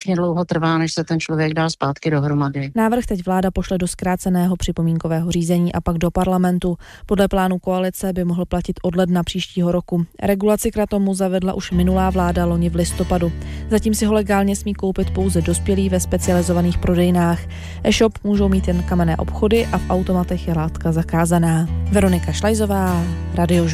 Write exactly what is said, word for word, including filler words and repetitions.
strašně dlouho trvá, než se ten člověk dá zpátky dohromady. Návrh teď vláda pošle do zkráceného připomínkového řízení a pak do parlamentu. Podle plánu koalice by mohl platit od ledna příštího roku. Regulaci kratomu zavedla už minulá vláda loni v listopadu. Zatím si ho legálně smí koupit pouze dospělí ve specializovaných prodejnách. E-shop můžou mít jen kamenné obchody a v automatech je látka zakázaná. Veronika Šlajzová, Radio